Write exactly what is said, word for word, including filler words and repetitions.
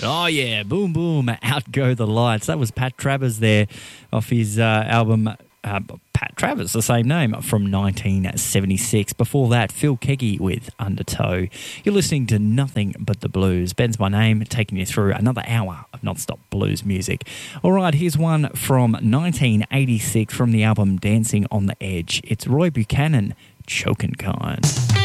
Oh, yeah. Boom, boom. Out go the lights. That was Pat Travers there off his uh, album, uh, Pat Travers, the same name, from nineteen seventy-six. Before that, Phil Keaggy with Undertow. You're listening to Nothing But the Blues. Ben's my name, taking you through another hour of non-stop blues music. All right, here's one from nineteen eighty-six from the album Dancing on the Edge. It's Roy Buchanan, Chokin' Kind.